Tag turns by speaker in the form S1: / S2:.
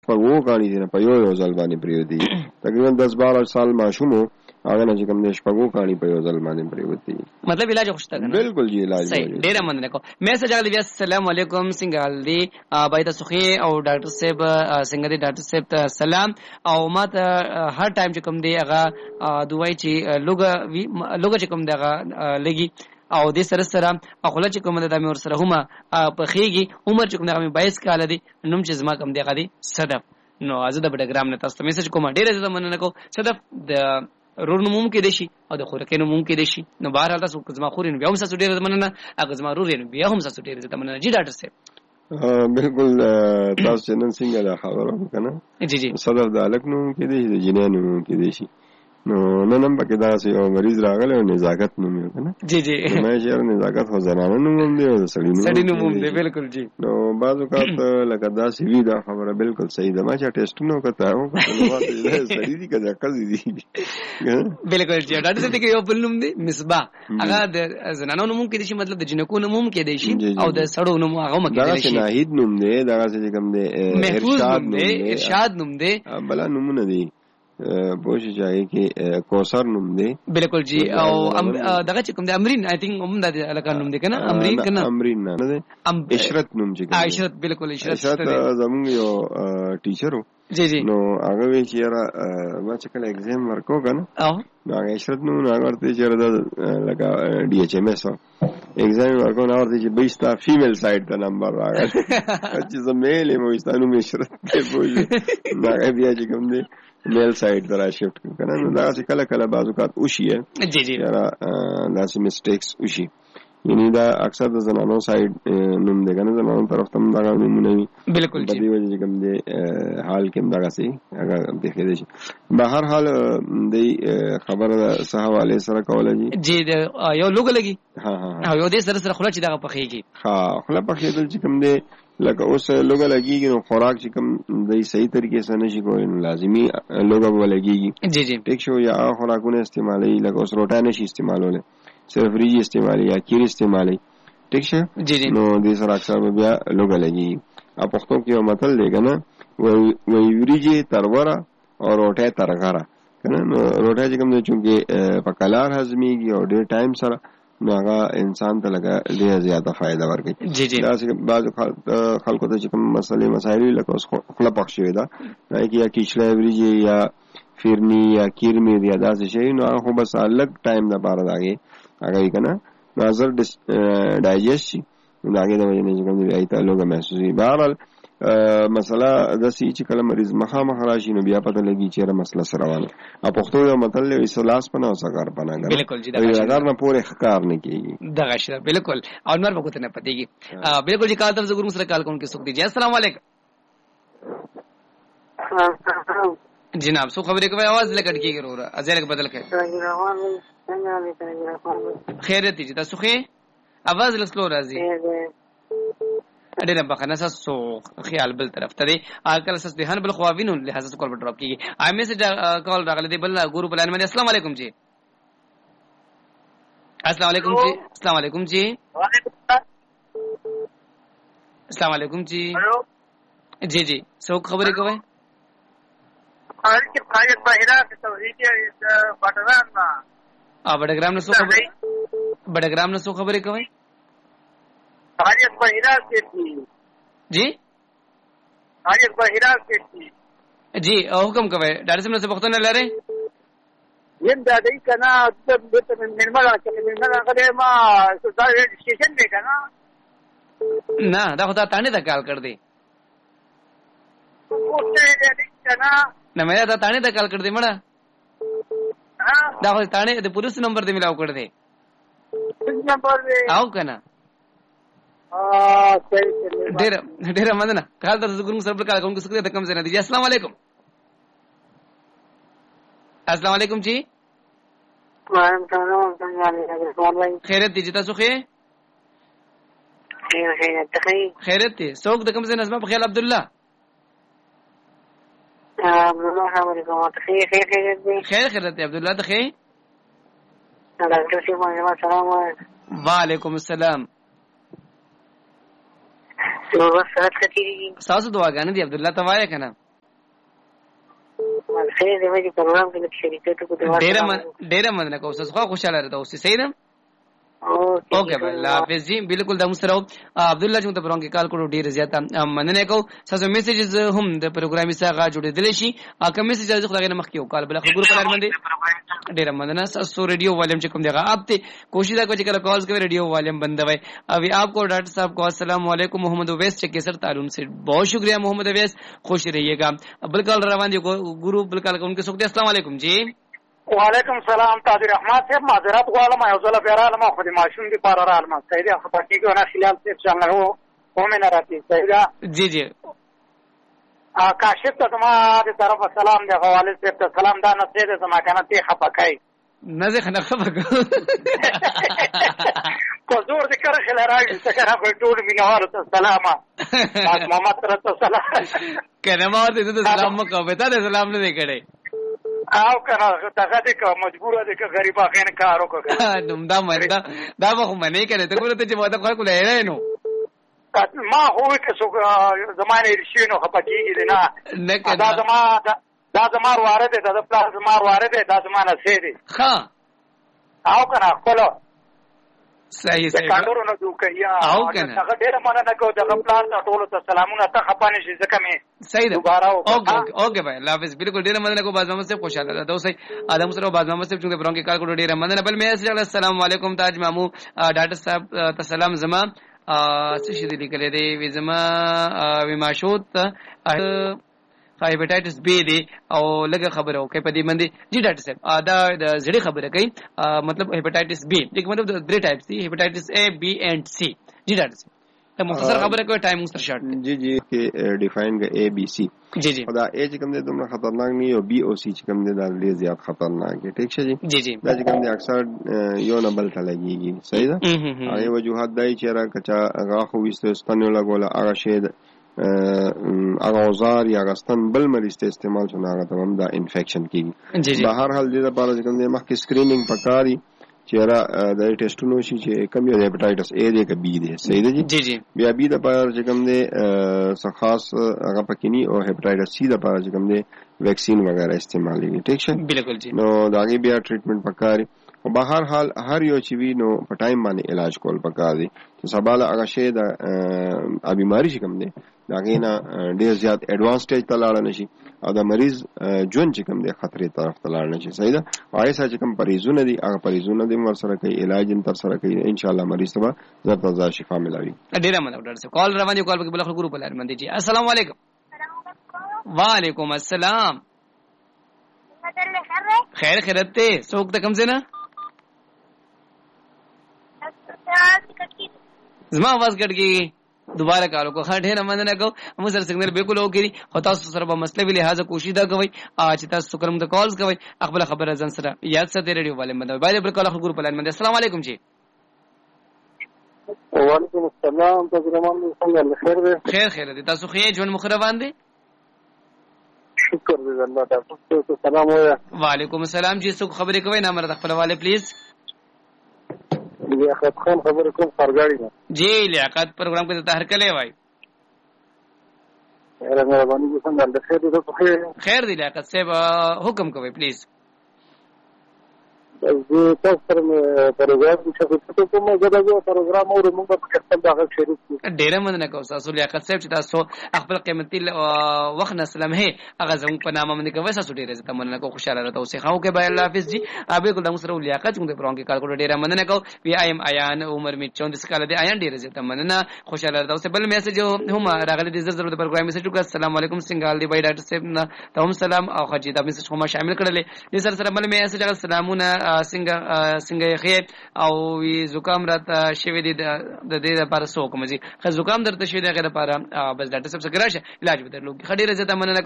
S1: شپږو کاڼي دي نه په یو ځل باندې پریوتي تقریبا 10-12 سال ماشوم هغه نه چې کوم د شپږو کاڼي په یو ځل باندې پریوتي
S2: مطلب علاج خوشته کنه
S1: بالکل جی علاج
S2: صحیح ډیر مننه کو مې سجاد بیا السلام علیکم څنګه حال دی بای تاسو خو او ډاکټر صاحب څنګه دی ډاکټر صاحب ته سلام او ماته هر ټایم چې کوم دی هغه دوی چې لوګه چې کوم دی هغه لګي او د سره سره خپل چې کوم د امر سره هم په خيږي عمر چې کوم د 22 کال دی نوم چې زما کوم دی غدي صدف نو ازه د بډګرام نه تاسو میسج کوم ډیره زړه مننه کو صدف د رور نوم کې دي شي او د خورکې نوم کې دي شي نو بهر حال تاسو زما خورین بیا هم تاسو ډیره مننه هغه زما رورین بیا هم تاسو ډیره زړه مننه جی ډاکټر صاحب
S1: بالکل تاسو نن څنګه دا خبره وکړه
S2: جی جی
S1: صدف د الک نوم کې دي د جنین نوم کې دي شي نو نن په کې دا یو مریض راغلی او نزاکت نوم یې کنه
S2: جی جی
S1: مې چې نزاکت خو زنانه نوم دی او
S2: سړی نوم دی بالکل جی
S1: نو بعض وخت لکه دا سی وی دا خبره بالکل صحیح ده ما چې ټیسټونه وکړه او سړی دی کله قضې دی
S2: بالکل جی ډاکټر صاحب کې یو بل نوم دی مصباح هغه د زنانه نوم کې دي شي مطلب د جنکو نوم کې دي شي او د سړو نوم هغه مکه دي شي
S1: دا ناهید نوم دی دا څه کوم دی
S2: ارشاد نوم دی
S1: بلا نومونه دي پوښي چاهي کې کوثر نوم دی
S2: بالکل جی او دغه چې کوم دی امرین آی تھنک هم د الکان نوم دی کنه امرین کنه
S1: امرین نه ده اشرت نوم چې
S2: اشرت بالکل اشرت
S1: زموږ یو ټیچر
S2: جی جی
S1: نو هغه وی چې را ما چې کله ایگزام ورکو کنه نو هغه اشرت نوم هغه ورته چې را لکه ډي ایچ ام اس ایگزام ورکو نو ورته چې بیستا فیمیل سایډ ته نمبر راغی چې زميل مو استانو مې اشرت په پوجي هغه بیا چې کوم دی میل سایډ ته را شفت کنه نو دا چې کله کله بعض اوقات وشي
S2: جی جی
S1: دا چې مسټیکس وشي یعنی دا اکثر د زنانو سایډ نوم دی کنه زنانو طرف ته دا نومونه وي
S2: بالکل
S1: په دې وجه چې کوم دی حال کې دا سي هغه به کېږي شي به هر حال دی خبره صح حواله سره کوله
S2: جی یو لوګ لګي
S1: ها
S2: یو دې سره سره خلا چې دا پخېږي
S1: ها خلا پخېدل چې کوم دی لکه اوس لوګه لګيږي نو خوراک چې کوم د صحیح طریقې سره نشي کولی نو لازمي لوګه ولګيږي
S2: جی جی
S1: ټیک شو یا خوراکونه استعمالي لکه اوس روټه نشي استعمالوله صرف ریجی استعمالي یا کیر استعمالي ټیک شه
S2: جی جی
S1: نو دې سره اکثر بیا لوګه لګيږي ا پښتو کې یو متل دی کنه وی ریجی ترورا او روټه ترغرا کنه نو روټه چې کوم دی چې په کلار هضميږي او ډېر ټایم سره نو هغه انسان ته لګا ډېر زیاته فائدہ ورکړي
S2: جی جی
S1: دا چې بعض خلکو ته چې کوم مسائل لکه اوس خپل پخ شوی دا چې یا کیچړه وریږي یا فیرنی یا کیرمی یا داسې شي نو هغه بس الګ ټایم د بار راغی هغه کنه نظر ډایجست شي نو هغه د وجه نه چې کوم دی ایته لوګه محسوسي بهرحال مسله د سی چې کله مریض مخه راشي نو بیا پته لګي چې را مسله سره روانه ا پښتو یو مطلب وي سلاس پنه او سکار پنه
S2: بالکل جی دا
S1: اگر نه پوره ښکار نه کیږي
S2: دغه شی بالکل او نور وخت نه پتيږي بالکل جی کال تم زګورم سره کال کوم کې سوک دي السلام علیکم جناب سو خبرې کوي आवाज لکټ کیږي ورو ازلک بدل کړي خیرت دي تاسو خې आवाज لسلو راځي اډه بخنه سو خیال بل طرف ته دی اکل سس دهن بل خوابینو لہذا کول ډراپ کیږي آی میسج کال راغلی دی بل ګورو بلان باندې السلام علیکم جی السلام علیکم جی السلام علیکم جی السلام علیکم جی جی جی سو خبرې کوي بڑگرام نے سو خبریں کوي جی جی حکم کوي ډاکټر صاحب څه وختونه لري
S3: یم دا دای کنا د نرمل هغه ما سټیشن دی کنا
S2: نه دا خو تا نه دا کال کړ دی نه مې دا تانه دا کال کړ دی مړه دا خو تانه د پولیس نمبر دې ملاو کړ دی
S3: نمبر دی
S2: او کنه ډېر مننه کال درته ګورم سره کال کوم څه د کم څه نه دی السلام علیکم السلام علیکم جی خیرت دی تاسو خې خیرت دی څوک د کم څه نظم په خیال عبد الله خیر خیرت دی عبد الله ته خې وعلیکم السلام تاسو دعاګانې دی عبد الله ته وایې کنه
S3: صحیح دی مې پروګرام کې لږ شریکت وکړو.
S2: ډېره مننه کوم څه خو خوشاله راته اوسې صحیح ده. اوکے بھائی اللہ حافظ جی. بالکل د مسرو عبدالله چې ته پرونګه کال کړو ډیر زیاته مننه کو. تاسو میسجز هم د پروګرامي سره جوړېدل شي. اګه میسجز خو دغه مخ کیو کال بل خبر په لار باندې ډیر مننه. تاسو ریډیو والیم چې کوم دیغه آپ ته کوشش دا کوي چې کله کالز کوي ریډیو والیم بند وي. ابھی آپ کو ڈاکٹر صاحب کو السلام علیکم محمد اویس چکیسر تعلم سے بہت شکریہ محمد اویس. خوش رہیے گا. بالکل روان جو گرو بالکل ان کے سوکتے السلام علیکم جی.
S3: وعلیکم السلام تاجر رحمت صاحب معذرت غواړم یو ځل بیا راغلم خو د ماشوم د پاره راغلم. صحیح ده خو پکې کو نه خلال صاحب څنګه وو مې نه راځي. صحیح ده
S2: جی جی.
S3: کاشف ته ما د طرف سلام دی غوالد صاحب ته سلام دا نه څه ده زما کنه ته خپکای
S2: نه زه خنه خپکو
S3: کو زور د کړه خلال راځي څنګه په ټول مینوالو ته سلام باز محمد ته سلام
S2: کنه ما ته سلام مکو به ته سلام نه کړي
S3: او کنه دغه دې که مجبور دې که غریبا خین کارو کوي
S2: نوم دا مردا دا به مې نه کړه ته ګوره ته چې ما ته خلکو لای نه
S3: ما هو که څو زمانه رښتینو خپکیږي نه دا زما واره ده دا پلاس زما واره ده دا زمانه سي دي
S2: ها
S3: او کنه خپل
S2: صحیح
S3: کاندورو نه دوکیا
S2: او کنه
S3: هغه ډیر مننه کو دغه پلاس ټولو ته سلامونه ته خپانه شي ځکه مې
S2: صحیح ده. اوکے بھائی اللہ حافظ. بالکل ډیر مننه کو باز محمد صاحب خوشاله ده دوسي ادم سره باز محمد صاحب چې برونګه کار کړو ډیر مننه. بل مې السلام علیکم تاج مامو ډاکټر صاحب ته سلام زما څه شي لیکل دي وی زما وی ماشوت هیپاټایټس بی دی او لږه خبره وکړي په دې باندې جی ډاکټر صاحب دا د زړه خبره کوي مطلب هیپاټایټس بی دغه مطلب د درې ټایپس دي هیپاټایټس اے بی اینڈ سی. جی ډاکټر صاحب ته مختصر خبره کوي ټایم مستر شارټ
S1: جی جی کې ډیفاین گ اے بی سی
S2: جی جی
S1: دا اے چې کوم دې دومره خطرناک نه او بی او سی چې کوم دې دا ډېر زیات خطرناک دی. ٹھیک شه جی
S2: جی جی
S1: دا چې کوم دې اکثر یو نه بل ته لګيږي. صحیح ده. هغه وجوهات دای چې را کچا هغه خو وستستانو لګول هغه شی هغه اوزار یا غستن بل مریض ته استعمال شونه هغه تمام دا انفیکشن کیږي. په هر حال دې لپاره چې کوم دې مخکې سکرینینګ پکاري چې را د ټیسټونو شي چې کوم یو هیپاټایټس اے دی که بی دی. صحیح ده
S2: جی جی.
S1: بیا بی د لپاره چې کوم دې څه خاص هغه پکینی او هیپاټایټس سی د لپاره چې کوم دې ویکسین وغیرہ استعمالېږي. ټیک شه
S2: بالکل جی.
S1: نو داګه بیا ټریټمنټ پکاري او په هر حال هر یو چې وی نو په ټایم باندې علاج کول پکار دي چې سباله هغه شی د بیماری چې کوم دی داګه نه ډیر زیات ایڈوانس سټیج ته لاړ نشي او د مریض جون چې کوم دی خطرې طرف ته لاړ نشي. صحیح ده. وایي چې کوم پریزونه دي هغه پریزونه دې ور سره کوي علاج تر سره کوي ان شاء الله مریض ته زړه شفا ملوي.
S2: ډیر مننه ډاکټر صاحب. کال روان دي کال په بل خبرو په لار باندې جی. السلام علیکم. وعلیکم السلام. خیر خیرت ته څوک ته کوم ځنه زما आवाज کټ کی دوباره کارو کو خټه نه مننه کو هم سره سیګنل بالکل اوکې او تاسو سره په مسله وی لحاظه کوشش دا کوي چې تاسو کوم د کالز کوي خپل خبره ځن سره یاد ساتي ریډیو والے باندې باید پر کال خبر په لان باندې. السلام علیکم جی.
S3: وعلیکم السلام تاسو روان څنګه خیر دی
S2: خیر خیر دي تاسو خیر جون مخروان دي
S3: شکر دې الله تاسو سلام وایا.
S2: وعلیکم السلام جی. څوک خبرې کوي نام را خپل والے پلیز.
S3: لیاقت خان خبرې کوم فرګاړي
S2: جی لیاقت پروګرام کې ته هر کله وای
S3: مهرباني څنګه
S2: خیر دی لیاقت صاحب حکم کوي پلیز.
S3: تاسو سره پروګرام چې کوم پروګرام او موږ په خپل دغه شریک
S2: ډیره مننه کوم تاسو لیاقت صاحب چې تاسو خپل قیمتي وخت نه سلام هي هغه زموږ په نامه باندې کوي تاسو ډیره زه مننه کوم خوشاله راته اوسې خاو کې بای الله حافظ جی. ابي کوم سره لیاقت موږ پرون کې کار کړو ډیره مننه کوم وی ایم ایان عمر می 34 کال دی ایان ډیره زه مننه خوشاله راته اوسې. بل میسج هم راغلی د زړه د پروګرام میسج وکړه السلام علیکم سنگال دی بای ډاکټر صاحب نه ته هم سلام او خجی دا میسج هم شامل کړل دي سره بل میسج السلامونه څنګه خیر او وی زکام راته شوی دی د دې لپاره سو کوم زی زکام درته شوی دی غیر لپاره بس ډاکټر صاحب سره راشه علاج به درلو. خډیره زه ته مننه